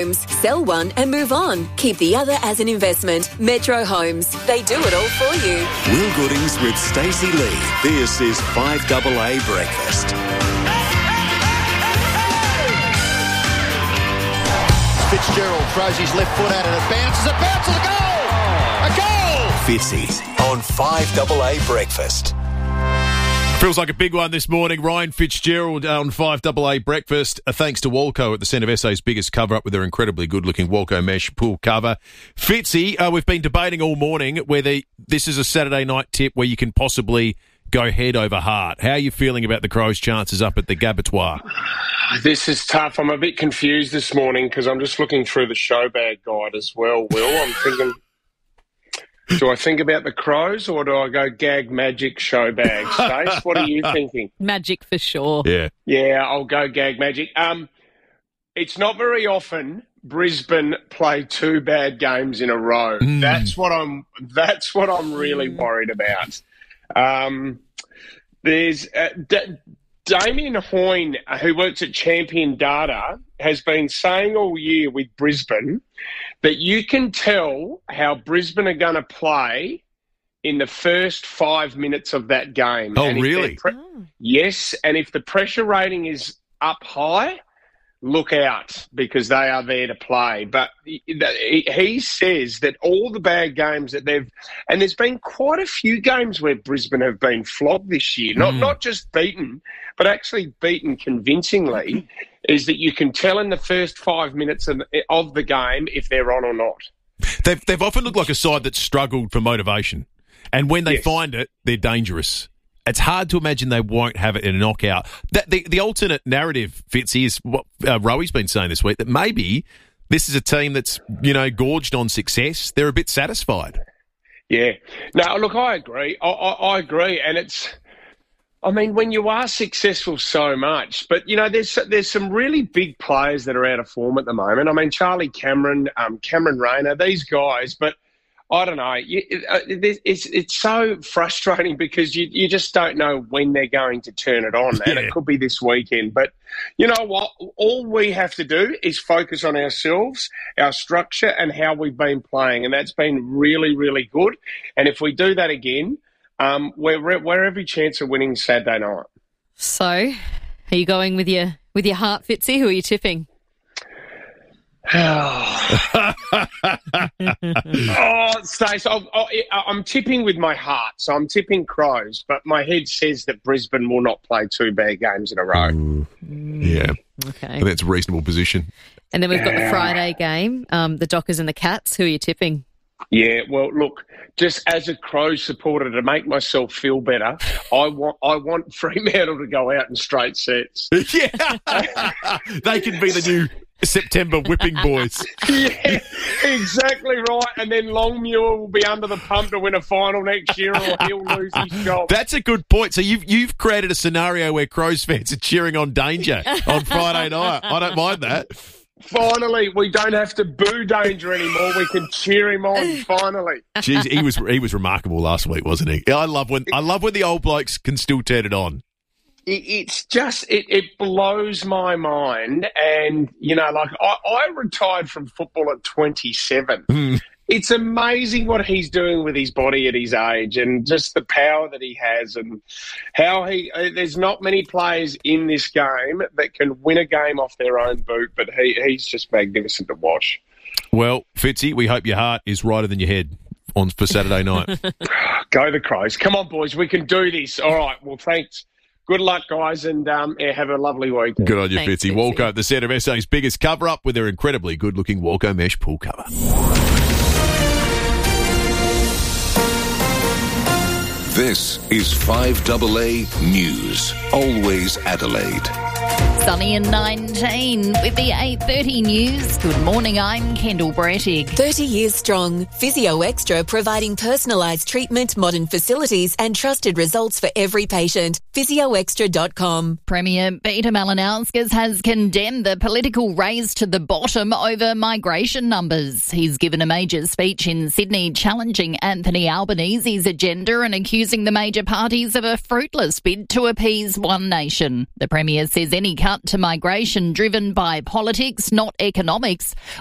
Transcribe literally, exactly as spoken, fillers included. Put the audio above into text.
Sell one and move on. Keep the other as an investment. Metro Homes. They do it all for you. Will Goodings with Stacey Lee. This is five A A Breakfast. Fitzgerald throws his left foot at it. It bounces. It bounces. A goal! A goal! Fitzy on five A A Breakfast. Feels like a big one this morning. Ryan Fitzgerald on five A A Breakfast. Uh, thanks to Walco at the centre of S A's biggest cover-up with their incredibly good-looking Walco mesh pool cover. Fitzy, uh, we've been debating all morning whether this is a Saturday night tip where you can possibly go head over heart. How are you feeling about the Crows' chances up at the Gabatoir? This is tough. I'm a bit confused this morning because I'm just looking through the show bag guide as well, Will. I'm thinking... Do I think about the Crows or do I go gag magic show bag? Stace, what are you thinking? Magic for sure. Yeah. Yeah, I'll go gag magic. Um, it's not very often Brisbane play two bad games in a row. Mm. That's what I'm. That's what I'm really worried about. Um, there's uh, D- Damien Hoyne, who works at Champion Data, has been saying all year with Brisbane that you can tell how Brisbane are going to play in the first five minutes of that game. Oh, and really? Pre- oh. Yes, and if the pressure rating is up high, look out because they are there to play. But he, he says that all the bad games that they've... And there's been quite a few games where Brisbane have been flogged this year, not, mm. not just beaten, but actually beaten convincingly, is that you can tell in the first five minutes of, of the game if they're on or not. They've, they've often looked like a side that struggled for motivation. And when they yes. find it, they're dangerous. It's hard to imagine they won't have it in a knockout. That, the, the alternate narrative, Fitzy, is what uh, Rowy's been saying this week, that maybe this is a team that's, you know, gorged on success. They're a bit satisfied. Yeah. No, look, I agree. I, I, I agree. And it's... I mean, when you are successful so much, but, you know, there's there's some really big players that are out of form at the moment. I mean, Charlie Cameron, um, Cameron Rayner, these guys, but I don't know. You, it, it's it's so frustrating because you, you just don't know when they're going to turn it on, and yeah. it could be this weekend. But you know what? All we have to do is focus on ourselves, our structure, and how we've been playing, and that's been really, really good. And if we do that again, Um, we're, we're every chance of winning Saturday night. So, are you going with your with your heart, Fitzy? Who are you tipping? oh, Stace, I'm tipping with my heart. So I'm tipping Crows, but my head says that Brisbane will not play two bad games in a row. Mm, yeah. Okay. I think that's a reasonable position. And then we've got the Friday game, um, the Dockers and the Cats. Who are you tipping? Yeah, well, look, just as a Crows supporter, to make myself feel better, I want I want Fremantle to go out in straight sets. Yeah, they can be the new September whipping boys. Yeah, exactly right. And then Longmuir will be under the pump to win a final next year, or he'll lose his job. That's a good point. So you've you've created a scenario where Crows fans are cheering on Danger on Friday night. I don't mind that. Finally, we don't have to boo Danger anymore. We can cheer him on. Finally, jeez, he was he was remarkable last week, wasn't he? I love when I love when the old blokes can still turn it on. It, it's just it, it blows my mind, and you know, like I, I retired from football at twenty-seven. Mm. It's amazing what he's doing with his body at his age and just the power that he has and how he – there's not many players in this game that can win a game off their own boot, but he, he's just magnificent to watch. Well, Fitzy, we hope your heart is righter than your head on for Saturday night. Go the Crows. Come on, boys. We can do this. All right. Well, thanks. Good luck, guys, and um, yeah, have a lovely weekend. Good on you, Thanks, Fitzy. Walco at the centre of S A's biggest cover-up with their incredibly good-looking Walco mesh pool cover. This is five A A News. Always Adelaide. Sunny and nineteen with the eight thirty news. Good morning, I'm Kendall Brettig. thirty years strong. Physio Extra providing personalised treatment, modern facilities and trusted results for every patient. physio extra dot com. Premier Peter Malinauskas has condemned the political race to the bottom over migration numbers. He's given a major speech in Sydney challenging Anthony Albanese's agenda and accusing the major parties of a fruitless bid to appease one nation. The Premier says any country cut to migration driven by politics, not economics.